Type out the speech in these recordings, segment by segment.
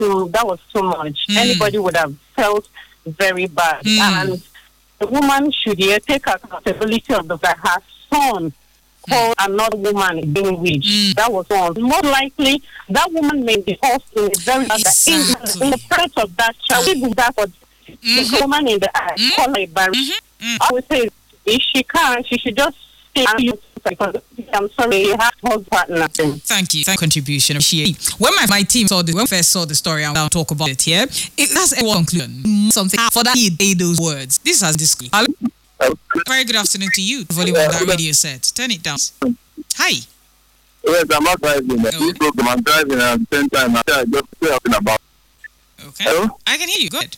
too much. Anybody would have felt very bad. And the woman should take accountability of the fact her son called another woman being witch. That was wrong. More likely, that woman may be also in a very bad in the presence of that child. We do that for the woman in the eye, call her a barrier. I would say if she can, she should just stay. Because I'm sorry, you have to partner. Thank you. Thank you for your contribution. When my team first saw the story, I'll talk about it here. That's a conclusion. Something for that he those words. This has this. Very good afternoon to you. Volume on that radio set. Turn it down. Hi. Yes, I'm not driving. I'm driving at the same time. I'm just talking about. Okay. Hello? I can hear you. Good.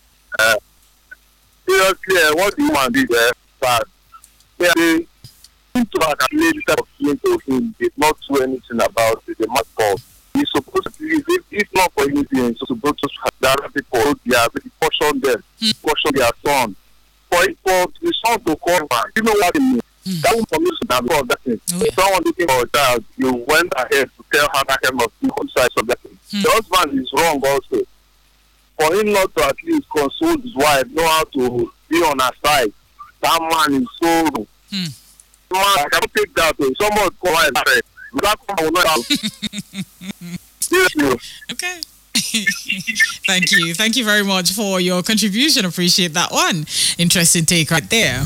Seriously, what do you want to do there? They to calculate this type of thing to him. Did not do anything about it. They must call. He's supposed to, if not for anything, he's supposed to direct people. They are caution them, caution their son. For the son to call back, you know what I mean? That won't permit to have all that thing. Someone looking for a child, you went ahead to tell her that kind of thing on side of that thing. The husband is wrong also. For him not to at least console his wife, know how to be on her side. That man is so wrong. Man, I cannot take that. Someone call my friend. That will not Okay. Thank you. Thank you very much for your contribution. Appreciate that one. Interesting take right there.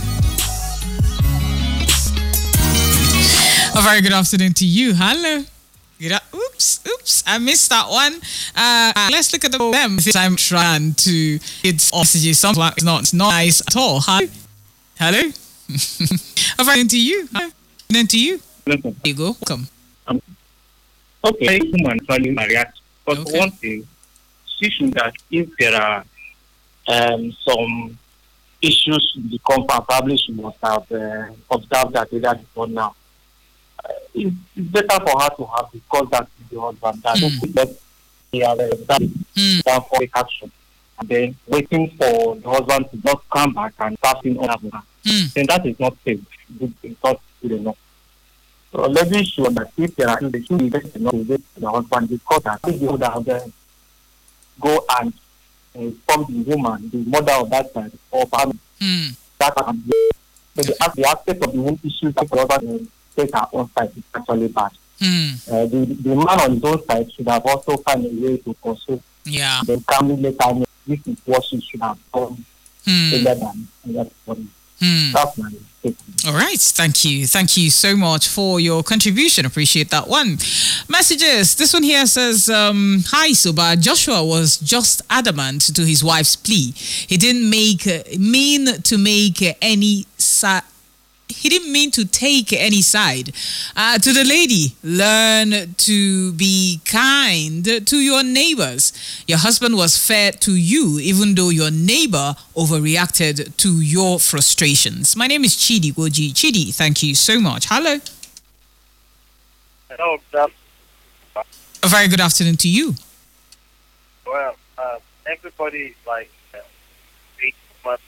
A very good afternoon to you. Hello. Oops, I missed that one. Let's look at the them. I'm trying to it's messages. Some it's not nice at all. Hello. A very good to you. Then to you. There you go. Welcome. Okay, human value react. But one thing, she should that if there are some issues in the compound, probably she must have observed that either before now. It's better for her to have discussed that with the husband that he has done for action. And then waiting for the husband to just come back and passing on her. Then that is not safe. It's not good enough. So let's be sure that if there are issues, we just not wait for the husband discuss that. If the other go and inform the woman, the mother of that child, or family, that can be. So the aspect of the whole issue that the husband take her own side is actually bad. The man on his own side should have also found a way to console. Yeah. The family later, this is what she should have done earlier than everybody. That's my take. All right. Thank you. Thank you so much for your contribution. Appreciate that one. Messages. This one here says, hi, Suba. Joshua was just adamant to his wife's plea. He didn't mean to make any he didn't mean to take any side. To the lady, learn to be kind to your neighbors. Your husband was fair to you, even though your neighbor overreacted to your frustrations. My name is Chidi Goji. Chidi, thank you so much. Hello. Hello, sir. A very good afternoon to you. Well, everybody is like 8 months.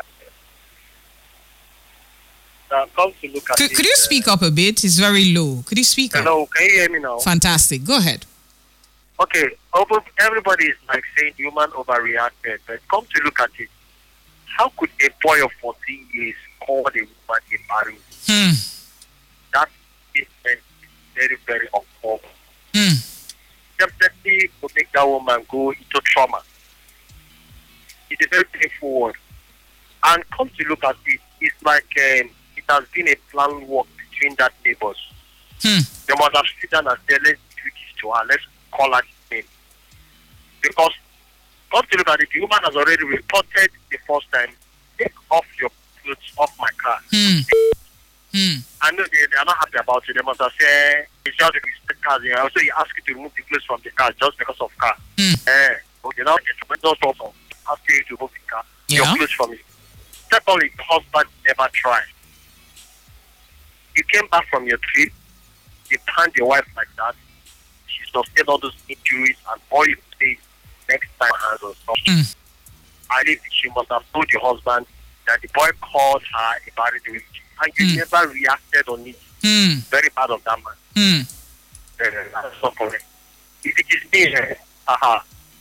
Come to look at could you speak up a bit? It's very low. Could you speak up? Hello, can you hear me now? Fantastic. Go ahead. Okay, everybody is like saying human overreacted, but come to look at it, how could a boy of 14 years call a woman a barren? That statement is very, very uncomfortable. Definitely would make that woman go into trauma. It's a very painful word. And come to look at it, it's like it has been a planned work between that neighbors. They must have sit down and said, let's do this to her, let's call her the name. Because, come to look at it, the woman has already reported the first time, take off your clothes off my car. I know they are not happy about it. They must have said, it's just respect cars. Also, he asked you to remove the clothes from the car just because of car. Okay, now it's just also asking you to remove the car, your clothes from it. Secondly, the husband never tried. You came back from your trip, you turned your wife like that, she sustained all those injuries, and all you say next time hands on something. I think she must have told your husband that the boy called her a bad witch, and you never reacted on it. Very bad of that man. That's not correct. If it is me,